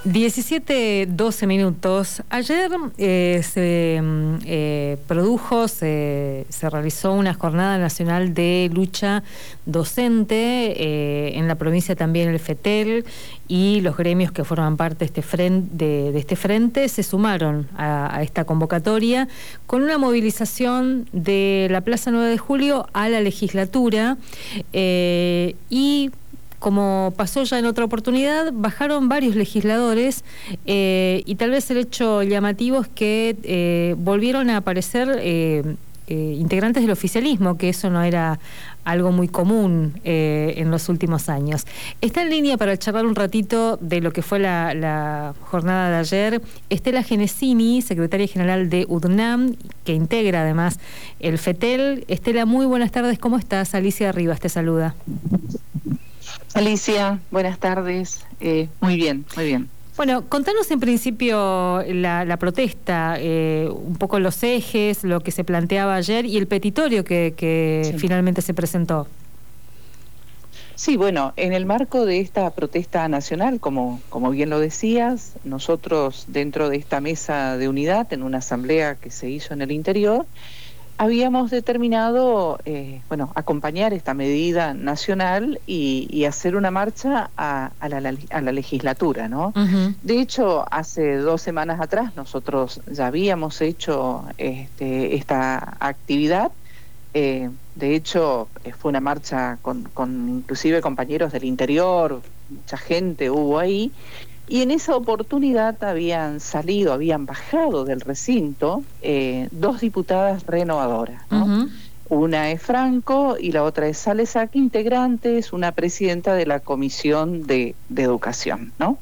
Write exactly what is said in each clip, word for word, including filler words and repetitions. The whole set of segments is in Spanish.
diecisiete, doce minutos. Ayer eh, se eh, produjo, se, se realizó una jornada nacional de lucha docente eh, en la provincia, también el FETEL y los gremios que forman parte de este frente, de, de este frente se sumaron a, a esta convocatoria con una movilización de la Plaza nueve de Julio a la legislatura eh, y como pasó ya en otra oportunidad, bajaron varios legisladores eh, y tal vez el hecho llamativo es que eh, volvieron a aparecer eh, eh, integrantes del oficialismo, que eso no era algo muy común eh, en los últimos años. Está en línea para charlar un ratito de lo que fue la, la jornada de ayer Estela Genesini, secretaria general de U D N A M, que integra además el FETEL. Estela, muy buenas tardes, ¿cómo estás? Alicia Rivas te saluda. Alicia, buenas tardes. Eh, muy bien, muy bien. Bueno, contanos en principio la, la protesta, eh, un poco los ejes, lo que se planteaba ayer y el petitorio que, que sí. finalmente se presentó. Sí, bueno, en el marco de esta protesta nacional, como, como bien lo decías, nosotros dentro de esta mesa de unidad, en una asamblea que se hizo en el interior, habíamos determinado, eh, bueno, acompañar esta medida nacional y, y hacer una marcha a, a, la, a la legislatura, ¿no? Uh-huh. De hecho, hace dos semanas atrás nosotros ya habíamos hecho este, esta actividad. Eh, de hecho, fue una marcha con, con inclusive compañeros del interior, mucha gente hubo ahí. Y en esa oportunidad habían salido, habían bajado del recinto eh, dos diputadas renovadoras, ¿no? Uh-huh. Una es Franco y la otra es Salesac, integrantes, una presidenta de la Comisión de, de Educación, ¿no?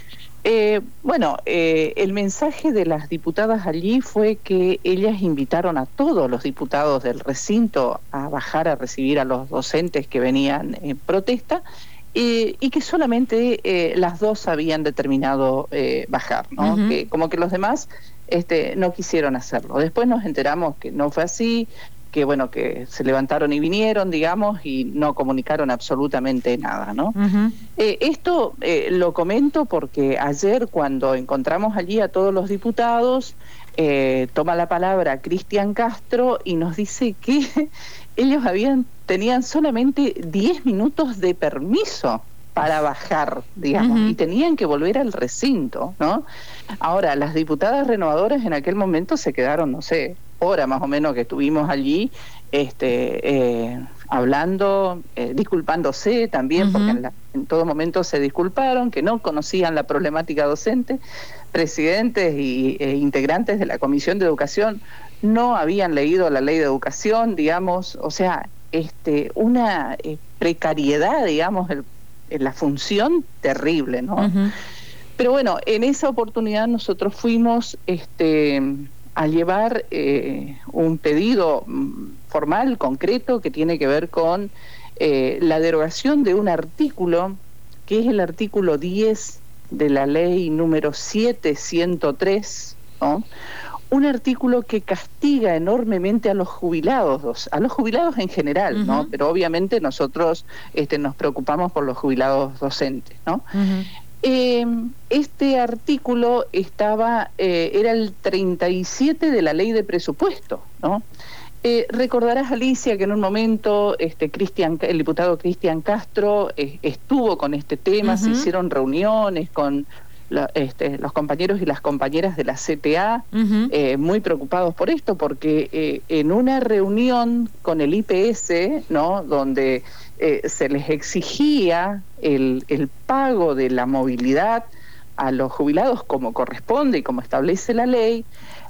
Eh, bueno, eh, el mensaje de las diputadas allí fue que ellas invitaron a todos los diputados del recinto a bajar a recibir a los docentes que venían en protesta, Eh, y que solamente eh, las dos habían determinado eh, bajar, ¿no? Uh-huh. Que como que los demás este, no quisieron hacerlo. Después nos enteramos que no fue así, que bueno, que se levantaron y vinieron, digamos, y no comunicaron absolutamente nada, ¿no? Uh-huh. Eh, esto eh, lo comento porque ayer cuando encontramos allí a todos los diputados, eh, toma la palabra Cristian Castro y nos dice que ellos habían tenían solamente diez minutos de permiso para bajar, digamos, uh-huh. y tenían que volver al recinto, ¿no? Ahora, las diputadas renovadoras en aquel momento se quedaron, no sé, hora más o menos que estuvimos allí, este, eh, hablando, eh, disculpándose también, uh-huh. porque en, la, en todo momento se disculparon, que no conocían la problemática docente, presidentes y e integrantes de la Comisión de Educación no habían leído la ley de educación, digamos, o sea, este, una eh, precariedad, digamos, el, en la función terrible, ¿no? Uh-huh. Pero bueno, en esa oportunidad nosotros fuimos este, a llevar eh, un pedido formal, concreto, que tiene que ver con eh, la derogación de un artículo, que es el artículo diez de la ley número siete ciento tres, ¿no? Un artículo que castiga enormemente a los jubilados, a los jubilados en general, uh-huh. ¿no? Pero obviamente nosotros este, nos preocupamos por los jubilados docentes, ¿no? Uh-huh. Eh, este artículo estaba, eh, era el treinta y siete de la ley de presupuesto, ¿no? Eh, recordarás, Alicia, que en un momento este, Cristian, el diputado Cristian Castro eh, estuvo con este tema, uh-huh. se hicieron reuniones con La, este, los compañeros y las compañeras de la C T A, uh-huh. eh, muy preocupados por esto, porque eh, en una reunión con el I P S, ¿no? Donde eh, se les exigía el, el pago de la movilidad a los jubilados como corresponde y como establece la ley,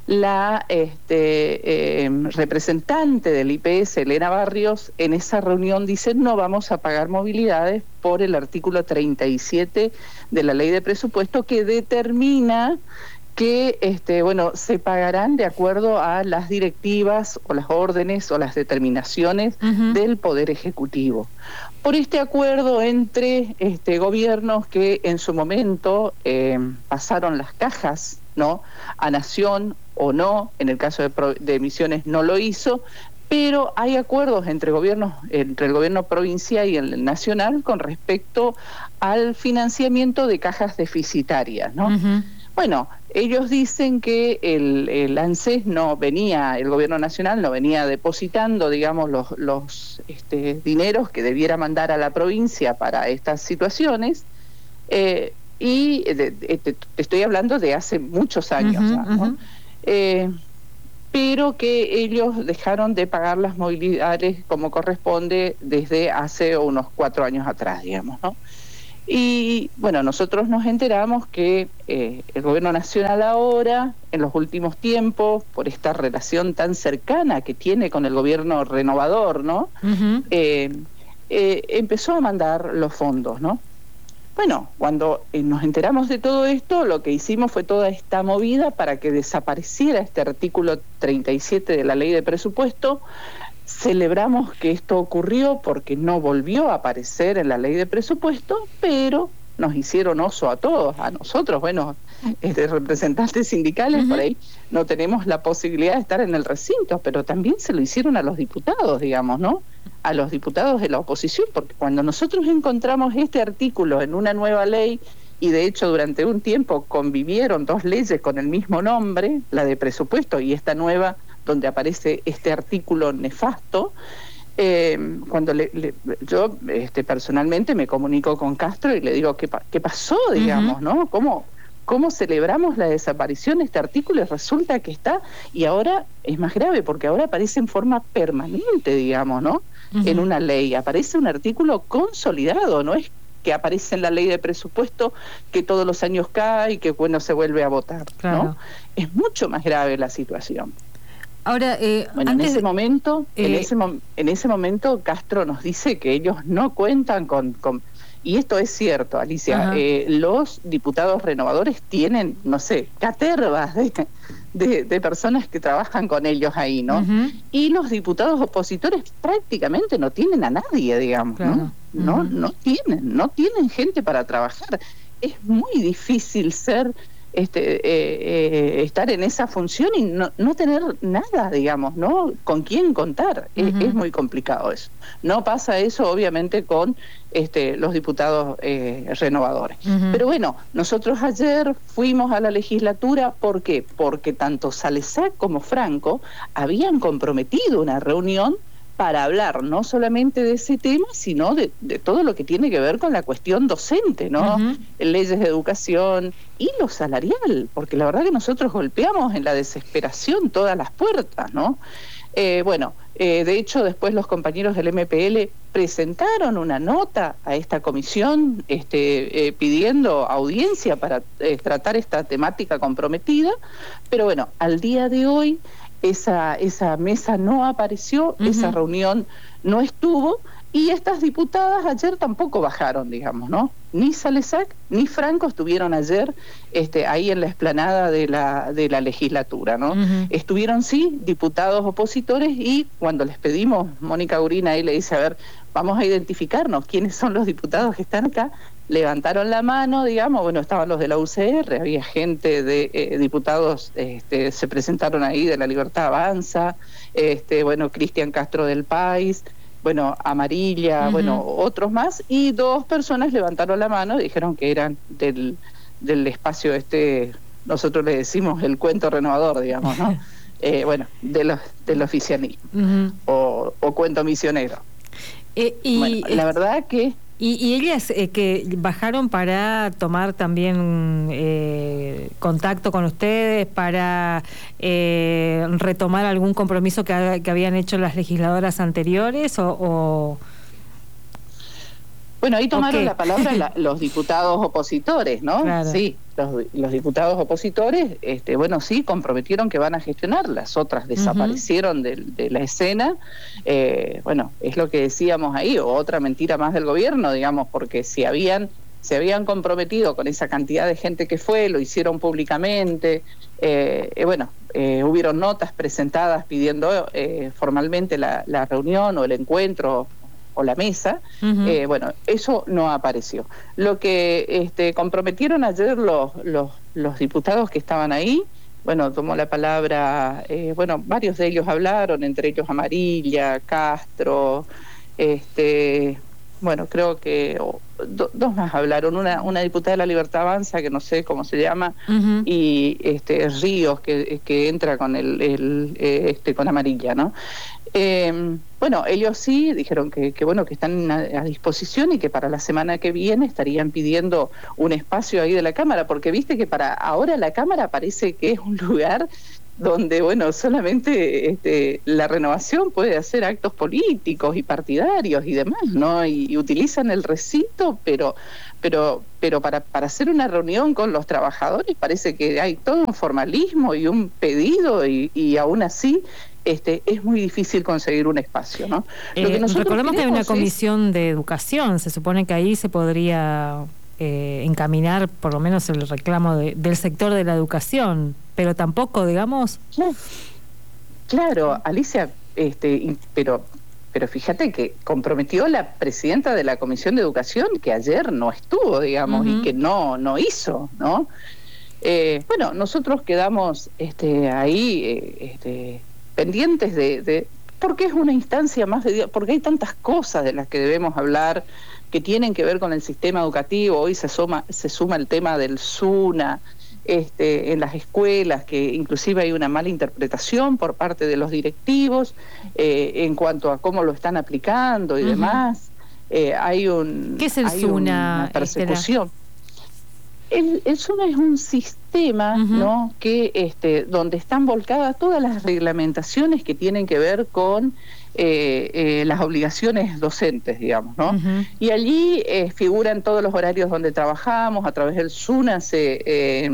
la este, eh, representante del I P S, Elena Barrios, en esa reunión dice: no vamos a pagar movilidades por el artículo treinta y siete de la ley de presupuesto, que determina que este, bueno, se pagarán de acuerdo a las directivas o las órdenes o las determinaciones uh-huh. del Poder Ejecutivo. Por este acuerdo entre este, gobiernos que en su momento eh, pasaron las cajas, ¿no?, a Nación o no, en el caso de, de Misiones no lo hizo, pero hay acuerdos entre gobiernos, entre el gobierno provincial y el nacional con respecto al financiamiento de cajas deficitarias, ¿no? Uh-huh. Bueno, ellos dicen que el, el ANSES no venía, el gobierno nacional no venía depositando, digamos, los, los este, dineros que debiera mandar a la provincia para estas situaciones, eh, y de, de, te, te estoy hablando de hace muchos años, uh-huh, ya, ¿no? Uh-huh. eh, pero que ellos dejaron de pagar las movilidades como corresponde desde hace unos cuatro años atrás, digamos, ¿no? Y bueno, nosotros nos enteramos que eh, el gobierno nacional ahora, en los últimos tiempos, por esta relación tan cercana que tiene con el gobierno renovador, ¿no? Uh-huh. eh, eh, empezó a mandar los fondos, ¿no? Bueno, cuando eh, nos enteramos de todo esto, lo que hicimos fue toda esta movida para que desapareciera este artículo treinta y siete de la ley de presupuesto. Celebramos que esto ocurrió porque no volvió a aparecer en la ley de presupuesto, pero nos hicieron oso a todos, a nosotros, bueno, este, representantes sindicales, uh-huh. por ahí no tenemos la posibilidad de estar en el recinto, pero también se lo hicieron a los diputados, digamos, ¿no? A los diputados de la oposición, porque cuando nosotros encontramos este artículo en una nueva ley, y de hecho durante un tiempo convivieron dos leyes con el mismo nombre, la de presupuesto y esta nueva donde aparece este artículo nefasto, eh, cuando le, le, yo este, personalmente me comunico con Castro y le digo qué, qué pasó, digamos, uh-huh. ¿no? ¿Cómo, ¿Cómo celebramos la desaparición de este artículo? Y resulta que está, y ahora es más grave, porque ahora aparece en forma permanente, digamos, ¿no? Uh-huh. En una ley, aparece un artículo consolidado, no es que aparece en la ley de presupuesto, que todos los años cae y que, bueno, se vuelve a votar, claro. ¿no? Es mucho más grave la situación. Ahora, eh, bueno, antes, en ese momento, eh, en ese mo- en ese momento Castro nos dice que ellos no cuentan con, con y esto es cierto, Alicia, eh, los diputados renovadores tienen, no sé, catervas de, de, de personas que trabajan con ellos ahí, ¿no? Uh-huh. Y los diputados opositores prácticamente no tienen a nadie, digamos, claro. ¿no? Uh-huh. No, no tienen, no tienen gente para trabajar. Es muy difícil ser Este, eh, eh, estar en esa función y no, no tener nada, digamos, ¿no? Con quién contar. Uh-huh. es, es muy complicado eso. No pasa eso, obviamente, con este, los diputados eh, renovadores. Uh-huh. Pero bueno, nosotros ayer fuimos a la legislatura, ¿por qué? Porque tanto Salazar como Franco habían comprometido una reunión para hablar no solamente de ese tema, sino de, de todo lo que tiene que ver con la cuestión docente, ¿no? Uh-huh. Leyes de educación y lo salarial, porque la verdad que nosotros golpeamos en la desesperación todas las puertas, ¿no? Eh, bueno, eh, de hecho después los compañeros del M P L presentaron una nota a esta comisión este, eh, pidiendo audiencia para eh, tratar esta temática comprometida, pero bueno, al día de hoy Esa, esa mesa no apareció, uh-huh. esa reunión no estuvo, y estas diputadas ayer tampoco bajaron, digamos, ¿no? Ni Salazar ni Franco estuvieron ayer este, ahí en la explanada de la, de la legislatura, ¿no? Uh-huh. Estuvieron, sí, diputados opositores, y cuando les pedimos, Mónica Urina ahí le dice, a ver, vamos a identificarnos quiénes son los diputados que están acá, levantaron la mano, digamos, bueno, estaban los de la U C R, había gente de eh, diputados, este, se presentaron ahí de La Libertad Avanza, este, bueno, Cristian Castro del País, bueno, Amarilla, uh-huh. bueno, otros más, y dos personas levantaron la mano, dijeron que eran del, del espacio este, nosotros le decimos el cuento renovador, digamos, ¿no? eh, bueno, de los, del oficialismo, uh-huh. o, o cuento misionero. Eh, y bueno, la verdad que... Y, y ellas eh, que bajaron para tomar también eh, contacto con ustedes, para eh, retomar algún compromiso que, que habían hecho las legisladoras anteriores, o... o... Bueno, ahí tomaron okay. la palabra la, los diputados opositores, ¿no? Claro. Sí, los, los diputados opositores, este, bueno, sí, comprometieron que van a gestionar, las otras desaparecieron uh-huh. de, de la escena. Eh, bueno, es lo que decíamos ahí, o otra mentira más del gobierno, digamos, porque si habían, se habían comprometido con esa cantidad de gente que fue, lo hicieron públicamente, eh, eh, bueno, eh, hubieron notas presentadas pidiendo eh, formalmente la, la reunión o el encuentro o la mesa, uh-huh. eh, bueno, eso no apareció. Lo que este, comprometieron ayer los, los, los diputados que estaban ahí bueno, tomó la palabra, eh, bueno, varios de ellos hablaron, entre ellos Amarilla, Castro, este, bueno, creo que oh, do, dos más hablaron, una, una diputada de la Libertad Avanza, que no sé cómo se llama, uh-huh. y este Ríos, que, que entra con el, el este con Amarilla, ¿no? Eh, bueno, ellos sí dijeron que, que bueno que están a, a disposición y que para la semana que viene estarían pidiendo un espacio ahí de la Cámara, porque viste que para ahora la Cámara parece que es un lugar donde, bueno, solamente este, la Renovación puede hacer actos políticos y partidarios y demás, ¿no? Y, y utilizan el recinto, pero pero pero para, para hacer una reunión con los trabajadores parece que hay todo un formalismo y un pedido y, y aún así este es muy difícil conseguir un espacio, ¿no? Eh, Lo que nosotros recordemos que hay una comisión es... de educación, se supone que ahí se podría eh, encaminar por lo menos el reclamo de, del sector de la educación, pero tampoco, digamos... Claro, claro Alicia, este, pero... Pero fíjate que comprometió la presidenta de la Comisión de Educación, que ayer no estuvo, digamos, uh-huh. y que no no hizo, ¿no? Eh, bueno, nosotros quedamos este, ahí eh, este, pendientes de, de... porque es una instancia más de... porque hay tantas cosas de las que debemos hablar que tienen que ver con el sistema educativo. Hoy se suma, se suma el tema del SUNA, Este, en las escuelas, que inclusive hay una mala interpretación por parte de los directivos eh, en cuanto a cómo lo están aplicando y uh-huh. demás. Eh, hay un ¿Qué es el hay SUNA? Una persecución. El, el SUNA es un sistema, uh-huh. ¿no? que este, donde están volcadas todas las reglamentaciones que tienen que ver con Eh, eh, las obligaciones docentes, digamos, ¿no? Uh-huh. Y allí eh, figuran todos los horarios donde trabajamos, a través del SUNA se eh,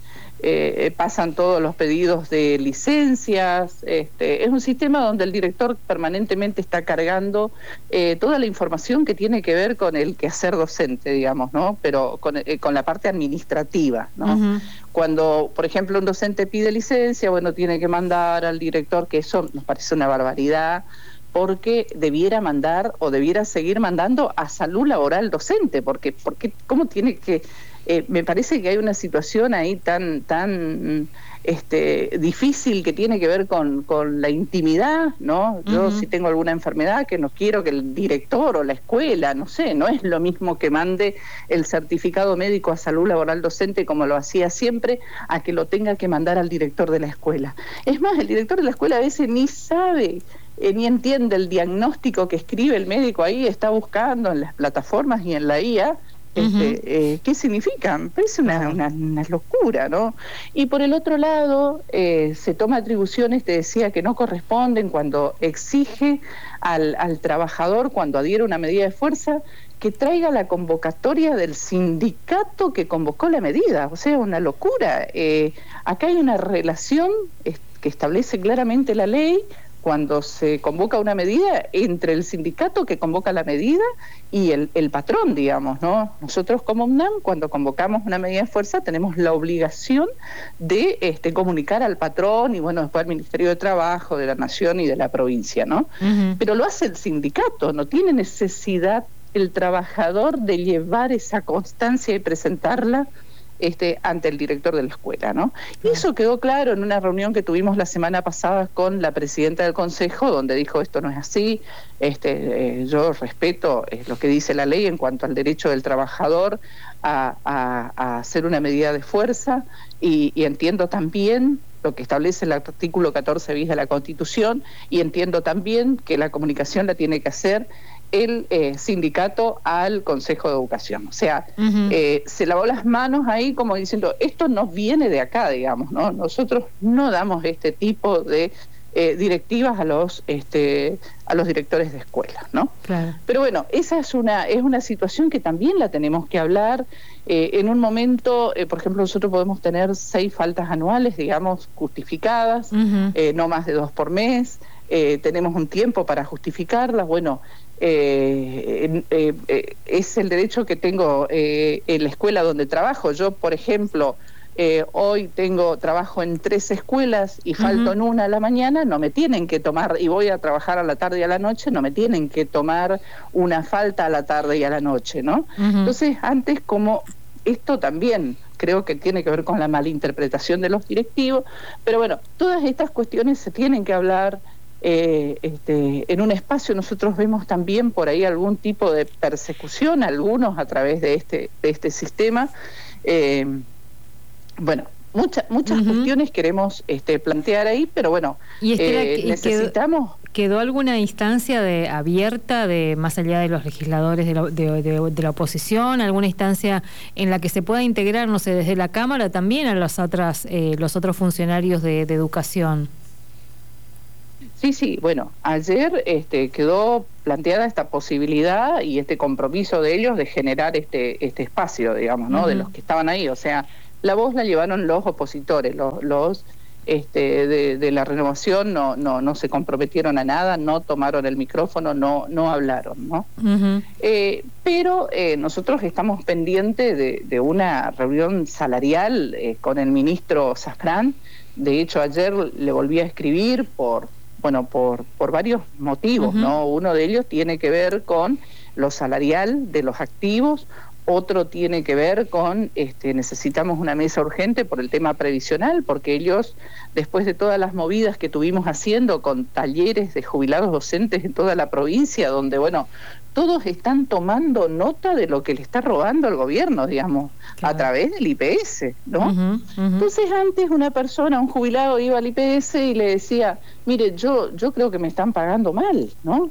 eh, pasan todos los pedidos de licencias, este, es un sistema donde el director permanentemente está cargando eh, toda la información que tiene que ver con el quehacer docente, digamos, ¿no? Pero con, eh, con la parte administrativa, ¿no? Uh-huh. Cuando, por ejemplo, un docente pide licencia, bueno, tiene que mandar al director, que eso nos parece una barbaridad, porque debiera mandar o debiera seguir mandando a salud laboral docente, porque, porque ¿cómo tiene que...? Eh, me parece que hay una situación ahí tan tan este, difícil que tiene que ver con, con la intimidad, ¿no? Yo uh-huh. si tengo alguna enfermedad que no quiero que el director o la escuela, no sé, no es lo mismo que mande el certificado médico a salud laboral docente como lo hacía siempre, a que lo tenga que mandar al director de la escuela. Es más, el director de la escuela a veces ni sabe... Eh, ni entiende el diagnóstico que escribe el médico ahí, está buscando en las plataformas y en la I A este, uh-huh. eh, qué significan. Parece una, una, una locura, ¿no? Y por el otro lado, eh, se toma atribuciones, te decía, que no corresponden cuando exige al, al trabajador, cuando adhiere una medida de fuerza, que traiga la convocatoria del sindicato que convocó la medida. O sea, una locura. Eh, acá hay una relación eh, que establece claramente la ley cuando se convoca una medida entre el sindicato que convoca la medida y el, el patrón, digamos, ¿no? Nosotros como UNAM, cuando convocamos una medida de fuerza, tenemos la obligación de este, comunicar al patrón y, bueno, después al Ministerio de Trabajo, de la Nación y de la provincia, ¿no? Uh-huh. Pero lo hace el sindicato, no tiene necesidad el trabajador de llevar esa constancia y presentarla Este, ante el director de la escuela, ¿no? Y eso quedó claro en una reunión que tuvimos la semana pasada con la presidenta del Consejo, donde dijo esto no es así, este, eh, yo respeto eh, lo que dice la ley en cuanto al derecho del trabajador a, a, a hacer una medida de fuerza y, y entiendo también lo que establece el artículo catorce bis de la Constitución y entiendo también que la comunicación la tiene que hacer el eh, sindicato al Consejo de Educación. O sea, uh-huh. eh, se lavó las manos ahí como diciendo, esto no viene de acá, digamos, ¿no? Nosotros no damos este tipo de eh, directivas a los este, a los directores de escuelas, ¿no? Claro. Pero bueno, esa es una, es una situación que también la tenemos que hablar. Eh, en un momento, eh, por ejemplo, nosotros podemos tener seis faltas anuales, digamos, justificadas, uh-huh. eh, no más de dos por mes, eh, tenemos un tiempo para justificarlas, bueno... Eh, eh, eh, es el derecho que tengo eh, en la escuela donde trabajo. Yo, por ejemplo, eh, hoy tengo trabajo en tres escuelas y falto uh-huh. en una a la mañana, no me tienen que tomar, y voy a trabajar a la tarde y a la noche, no me tienen que tomar una falta a la tarde y a la noche, ¿no? Uh-huh. Entonces, antes como esto también creo que tiene que ver con la malinterpretación de los directivos, pero bueno, todas estas cuestiones se tienen que hablar eh, este, en un espacio. Nosotros vemos también por ahí algún tipo de persecución, algunos a través de este, de este sistema. Eh, bueno, muchas muchas uh-huh. cuestiones queremos este, plantear ahí, pero bueno, ¿Y Estela, eh, necesitamos... ¿Quedó alguna instancia de abierta, de más allá de los legisladores de la, de, de, de la oposición, alguna instancia en la que se pueda integrar, no sé, desde la Cámara también a los, otras, eh, los otros funcionarios de, de educación? Sí, sí, bueno, ayer este, quedó planteada esta posibilidad y este compromiso de ellos de generar este, este espacio, digamos, ¿no? Uh-huh. De los que estaban ahí, o sea, la voz la llevaron los opositores, los... los Este, de, de la renovación no, no, no se comprometieron a nada, no tomaron el micrófono, no, no hablaron, ¿no? Uh-huh. Eh, pero eh, nosotros estamos pendientes de, de una reunión salarial eh, con el ministro Safran. De hecho, ayer le volví a escribir por, bueno, por, por varios motivos, uh-huh. ¿no? Uno de ellos tiene que ver con lo salarial de los activos. Otro tiene que ver con, este, necesitamos una mesa urgente por el tema previsional, porque ellos, después de todas las movidas que tuvimos haciendo con talleres de jubilados docentes en toda la provincia, donde, bueno, todos están tomando nota de lo que le está robando el gobierno, digamos, claro. a través del I P S, ¿no? Uh-huh, uh-huh. Entonces antes una persona, un jubilado, iba al I P S y le decía, mire, yo, yo creo que me están pagando mal, ¿no?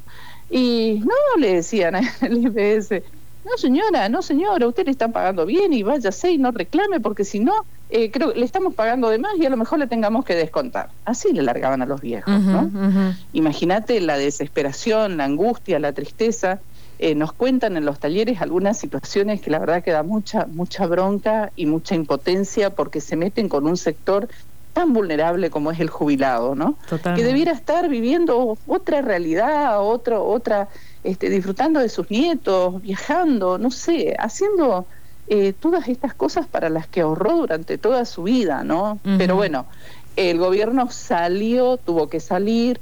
Y no, le decían al I P S, no señora, no señora, usted le están pagando bien y váyase y no reclame, porque si no, eh, creo que le estamos pagando de más y a lo mejor le tengamos que descontar. Así le largaban a los viejos, uh-huh, ¿no? Uh-huh. Imagínate la desesperación, la angustia, la tristeza. Eh, nos cuentan en los talleres algunas situaciones que la verdad que da mucha, mucha bronca y mucha impotencia, porque se meten con un sector tan vulnerable como es el jubilado, ¿no? Totalmente. Que debiera estar viviendo otra realidad, otro, otra... Este, disfrutando de sus nietos, viajando, no sé, haciendo eh, todas estas cosas para las que ahorró durante toda su vida, ¿no? Uh-huh. Pero bueno, el gobierno salió, tuvo que salir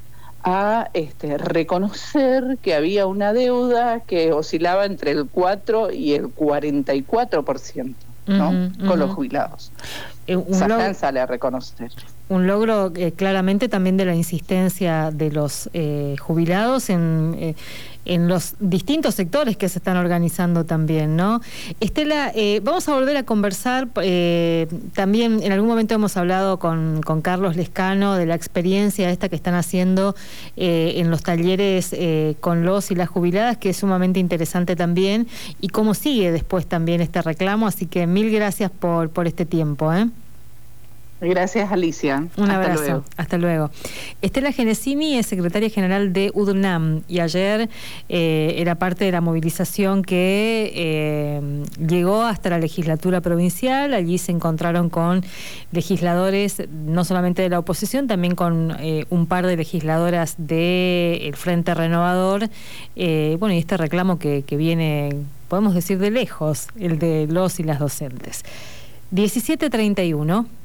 a este, reconocer que había una deuda que oscilaba entre el cuatro y el cuarenta y cuatro por ciento, ¿no? Uh-huh, con uh-huh. los jubilados. Eh, Safran sale a reconocer. Un logro eh, claramente también de la insistencia de los eh, jubilados en, eh, en los distintos sectores que se están organizando también, ¿no? Estela, eh, vamos a volver a conversar. Eh, también en algún momento hemos hablado con, con Carlos Lescano de la experiencia esta que están haciendo eh, en los talleres eh, con los y las jubiladas, que es sumamente interesante también, y cómo sigue después también este reclamo. Así que mil gracias por, por este tiempo, ¿eh? Gracias, Alicia. Un Hasta abrazo. Luego. Hasta luego. Estela Genesini es secretaria general de U D N A M y ayer eh, era parte de la movilización que eh, llegó hasta la legislatura provincial. Allí se encontraron con legisladores no solamente de la oposición, también con eh, un par de legisladoras del Frente Renovador. Eh, bueno, y este reclamo que, que viene, podemos decir, de lejos, el de los y las docentes. diecisiete treinta y uno.